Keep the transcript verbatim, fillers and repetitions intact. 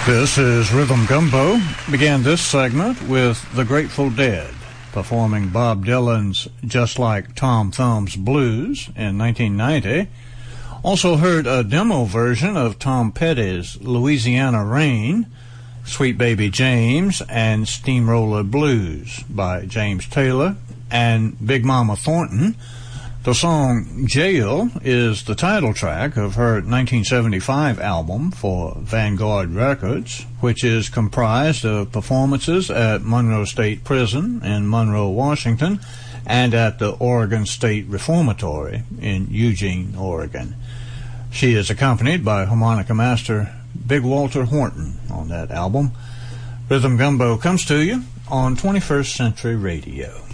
This is Rhythm Gumbo. Began this segment with the Grateful Dead performing Bob Dylan's Just Like Tom Thumb's Blues in nineteen ninety. Also heard a demo version of Tom Petty's Louisiana Rain, Sweet Baby James, and Steamroller Blues by James Taylor and Big Mama Thornton. The song Jail is the title track of her nineteen seventy-five album for Vanguard Records, which is comprised of performances at Monroe State Prison in Monroe, Washington, and at the Oregon State Reformatory in Eugene, Oregon. She is accompanied by harmonica master Big Walter Horton on that album. Rhythm Gumbo comes to you on twenty-first Century Radio.